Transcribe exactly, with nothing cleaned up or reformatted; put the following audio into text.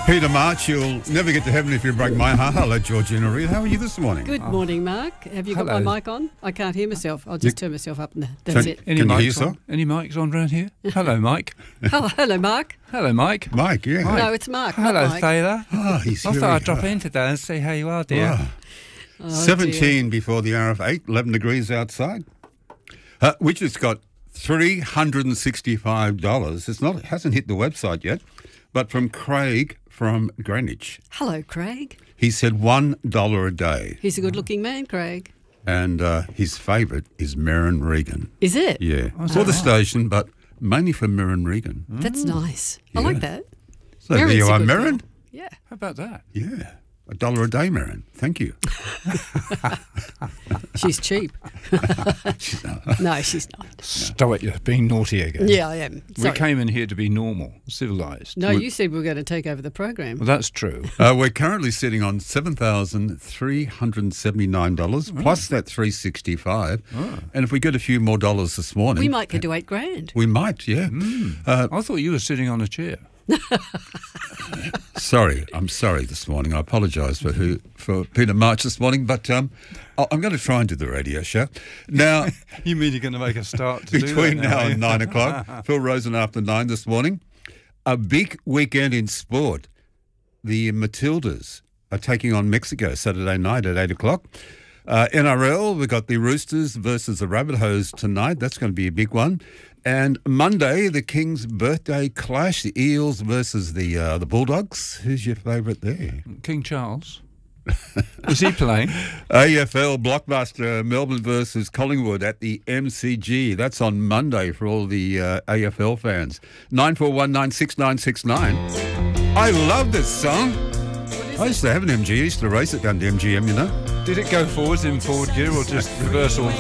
Peter March, you'll never get to heaven if you break my heart. Hello, Georgina Reid. How are you this morning? Good Oh. morning, Mark. Have you got Hello. my mic on? I can't hear myself. I'll just You- turn myself up and that's Can- it. Any Can you mics hear, sir? on? Any mics on around here? Hello, Mike. Hello, hello, Mark. Hello, Mike. Mike, yeah. No, it's Mark. not Hello, Mike. Thaler. Oh, he's I here. thought I'd drop in today and see how you are, dear. Wow. Oh, seventeen before the hour of eight, eleven degrees outside. Uh, we just got three hundred sixty-five dollars. It's not, it hasn't hit the website yet, but from Craig from Greenwich. Hello, Craig. He said one dollar a day, He's a good-looking man, Craig. and uh, his favourite is Merrin Regan. Is it? Yeah, Oh, is for that the right? station, but mainly for Merrin Regan. That's nice. I Yeah. like that. So there Merrin's you a are, good Merrin. girl. Yeah. How about that? Yeah, a dollar a day, Merrin. Thank you. She's cheap. No, she's not. Stop it, you're being naughty again. Yeah, I am. We Sorry. came in here to be normal, civilised. No, you said we were going to take over the program. Well, that's true. Uh, we're currently sitting on seven thousand three hundred seventy-nine dollars plus that three hundred sixty-five dollars. Oh. And if we get a few more dollars this morning, We might get to eight grand. we might, yeah. Uh, I thought you were sitting on a chair. sorry, I'm sorry this morning. I apologise for who for Peter March this morning, but um, I- I'm going to try and do the radio show now. You mean you're going to make a start to Between do that now are you? and nine o'clock, Phil Rosen after nine this morning. A big weekend in sport. The Matildas are taking on Mexico Saturday night at eight o'clock. Uh, N R L, we've got the Roosters versus the Rabbitohs tonight. That's going to be a big one. And Monday, the Kings' birthday clash, the Eels versus the uh, the Bulldogs. Who's your favourite there? King Charles. Is he playing? A F L blockbuster, Melbourne versus Collingwood at the M C G. That's on Monday for all the uh, A F L fans. nine four one nine six nine six nine. I love this song. I used to have an M G. I used to race it down to M G M, you know. Did it go forwards in forward gear or just reverse all the